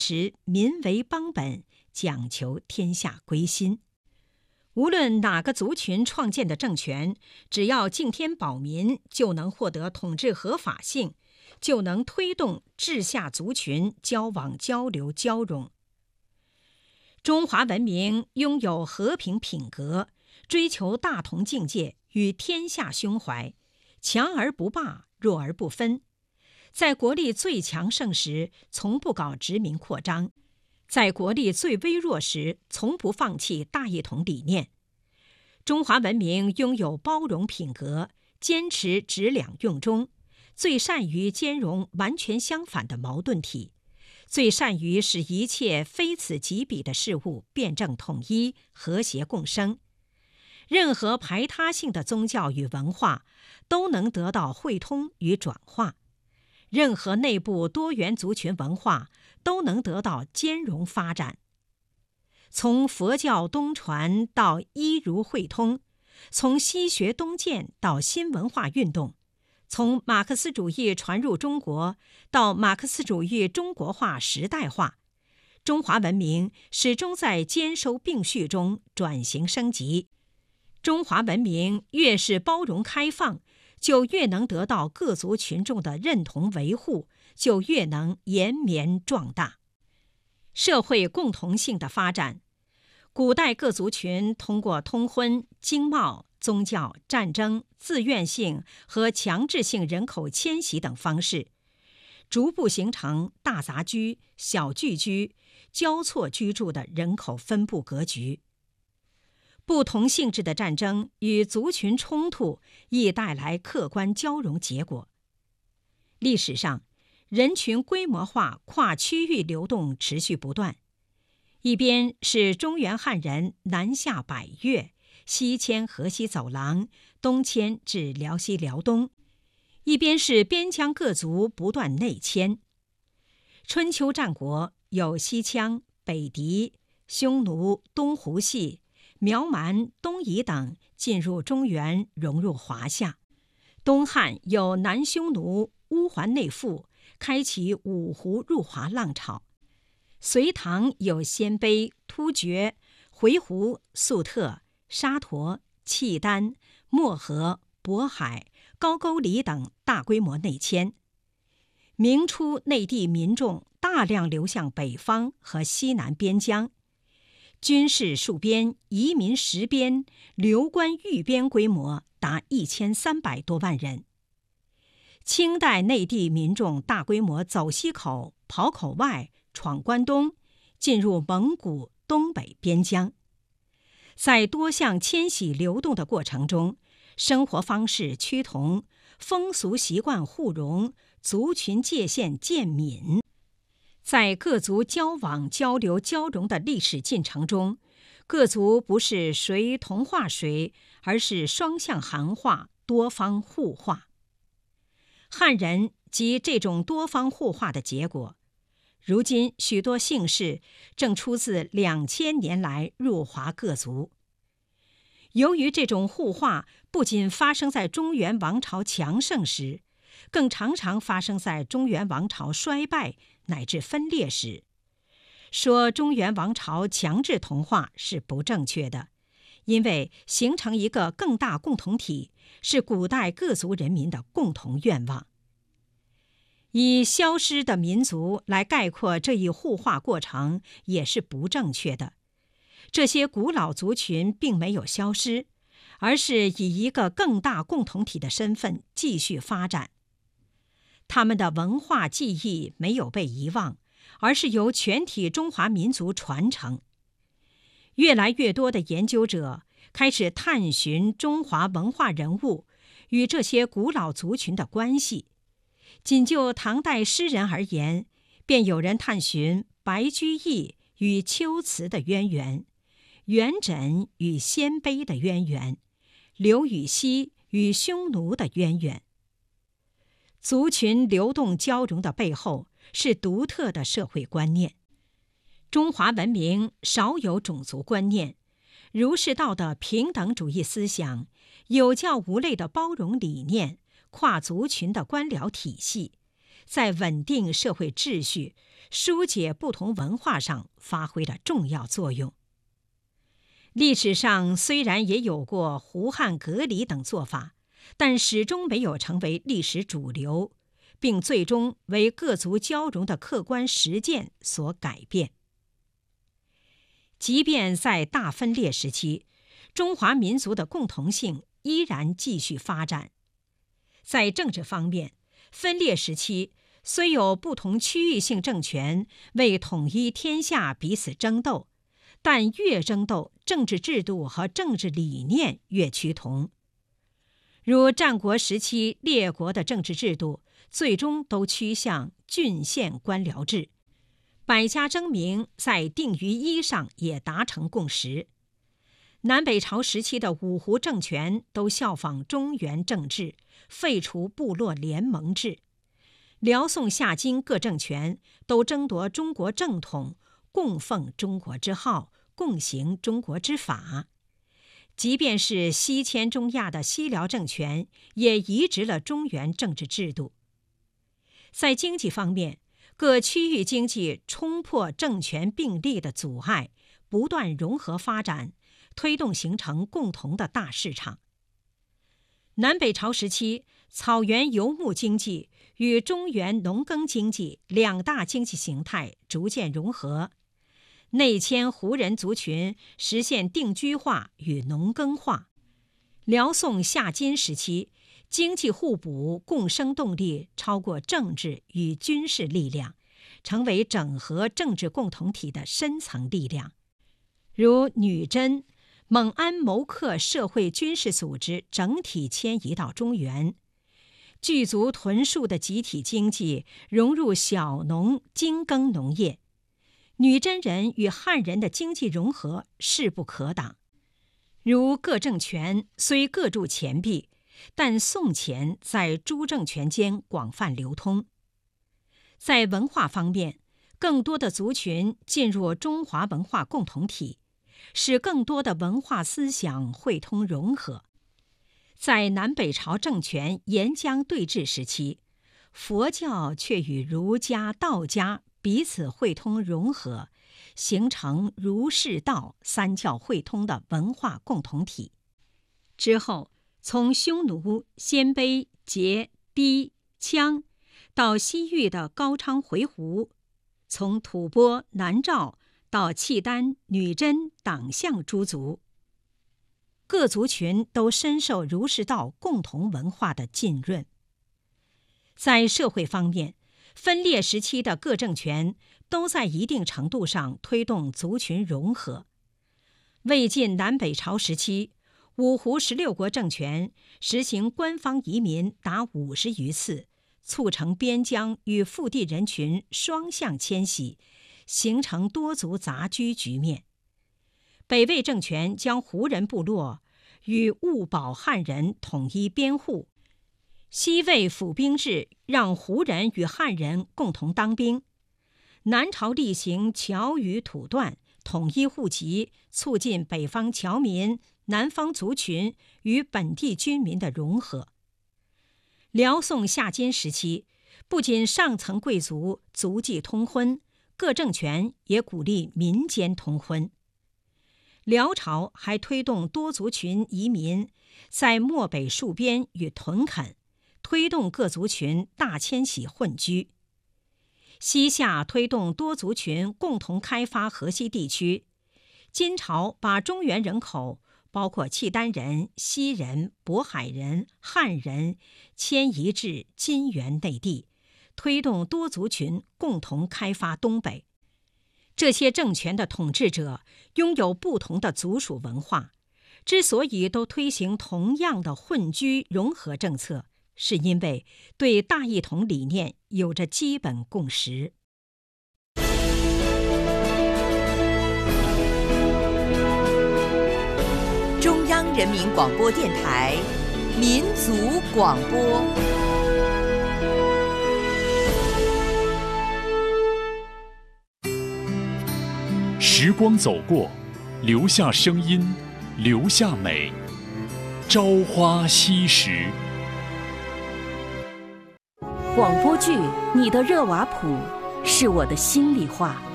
持民为邦本，讲求天下归心。无论哪个族群创建的政权，只要敬天保民，就能获得统治合法性，就能推动治下族群交往交流交融。中华文明拥有和平品格，追求大同境界与天下胸怀，强而不霸，弱而不分。在国力最强盛时，从不搞殖民扩张；在国力最微弱时，从不放弃大一统理念。中华文明拥有包容品格，坚持质两用中，最善于兼容完全相反的矛盾体，最善于使一切非此即彼的事物辩证统一、和谐共生。任何排他性的宗教与文化都能得到汇通与转化，任何内部多元族群文化都能得到兼容发展。从佛教东传到一儒汇通，从西学东渐到新文化运动，从马克思主义传入中国到马克思主义中国化时代化，中华文明始终在兼收并蓄中转型升级。中华文明越是包容开放，就越能得到各族群众的认同维护，就越能延绵壮大。社会共同性的发展，古代各族群通过通婚、经贸、宗教、战争、自愿性和强制性人口迁徙等方式，逐步形成大杂居、小聚居、交错居住的人口分布格局。不同性质的战争与族群冲突亦带来客观交融结果。历史上，人群规模化跨区域流动持续不断，一边是中原汉人南下百越，西迁河西走廊，东迁至辽西辽东，一边是边疆各族不断内迁。春秋战国有西羌、北狄、匈奴、东胡系、苗蛮、东夷等进入中原，融入华夏。东汉有南匈奴、乌桓内附，开启五胡入华浪潮。隋唐有鲜卑、突厥、回鹘、粟特、沙陀、契丹、漠河、渤海、高句丽等大规模内迁。明初内地民众大量流向北方和西南边疆，军事戍边、移民实边、流官寓边规模达1300多万人。清代内地民众大规模走西口、跑口外、闯关东，进入蒙古、东北边疆。在多项迁徙流动的过程中，生活方式趋同，风俗习惯互融，族群界限渐泯。在各族交往交流交融的历史进程中，各族不是谁同化谁，而是双向含化，多方互化。汉人即这种多方互化的结果。如今许多姓氏正出自2000年来入华各族。由于这种互化不仅发生在中原王朝强盛时，更常常发生在中原王朝衰败乃至分裂时。说中原王朝强制同化是不正确的，因为形成一个更大共同体是古代各族人民的共同愿望。以消失的民族来概括这一互化过程也是不正确的。这些古老族群并没有消失，而是以一个更大共同体的身份继续发展。他们的文化记忆没有被遗忘，而是由全体中华民族传承。越来越多的研究者开始探寻中华文化人物与这些古老族群的关系。仅就唐代诗人而言，便有人探寻白居易与秋瓷的渊源，元稹与鲜卑的渊源，刘禹锡与匈奴的渊源。族群流动交融的背后是独特的社会观念。中华文明少有种族观念，儒释道的平等主义思想，有教无类的包容理念，跨族群的官僚体系，在稳定社会秩序、 疏解不同文化上发挥了重要作用。历史上虽然也有过胡汉隔离等做法，但始终没有成为历史主流，并最终为各族交融的客观实践所改变。即便在大分裂时期，中华民族的共同性依然继续发展。在政治方面，分裂时期虽有不同区域性政权为统一天下彼此争斗，但越争斗，政治制度和政治理念越趋同。如战国时期列国的政治制度最终都趋向郡县官僚制，百家争鸣在定于一上也达成共识。南北朝时期的五胡政权都效仿中原政治，废除部落联盟制。辽宋夏金各政权都争夺中国正统，供奉中国之号，共行中国之法。即便是西迁中亚的西辽政权，也移植了中原政治制度。在经济方面，各区域经济冲破政权并立的阻碍，不断融合发展，推动形成共同的大市场。南北朝时期，草原游牧经济与中原农耕经济两大经济形态逐渐融合，内迁胡人族群实现定居化与农耕化。辽宋夏金时期，经济互补共生动力超过政治与军事力量，成为整合政治共同体的深层力量。如女真、蒙安谋克社会军事组织整体迁移到中原，聚族屯戍的集体经济融入小农精耕农业，女真人与汉人的经济融合势不可挡。如各政权虽各铸钱币，但宋钱在诸政权间广泛流通。在文化方面，更多的族群进入中华文化共同体，使更多的文化思想汇通融合。在南北朝政权沿江对峙时期，佛教却与儒家、道家彼此汇通融合，形成儒释道三教汇通的文化共同体。之后，从匈奴、鲜卑、羯、氐、羌到西域的高昌、回鹘，从吐蕃、南诏到契丹、女真、党项诸族，各族群都深受儒释道共同文化的浸润。在社会方面，分裂时期的各政权都在一定程度上推动族群融合。魏晋南北朝时期，五胡16国政权实行官方移民达50余次，促成边疆与腹地人群双向迁徙，形成多族杂居局面。北魏政权将胡人部落与兀保汉人统一编户，西魏府兵制让胡人与汉人共同当兵。南朝厉行侨语土断，统一户籍，促进北方侨民、南方族群与本地军民的融合。辽宋夏金时期，不仅上层贵族族际通婚，各政权也鼓励民间通婚。辽朝还推动多族群移民，在漠北戍边与屯垦，推动各族群大迁徙混居。西夏推动多族群共同开发河西地区。金朝把中原人口，包括契丹人、西人、渤海人、汉人，迁移至金元内地，推动多族群共同开发东北。这些政权的统治者拥有不同的族属文化，之所以都推行同样的混居融合政策，是因为对大一统理念有着基本共识。 中央人民广播电台民族广播。 时光走过，留下声音，留下美。朝花夕拾。 广播剧《你的热瓦普》 是我的心里话。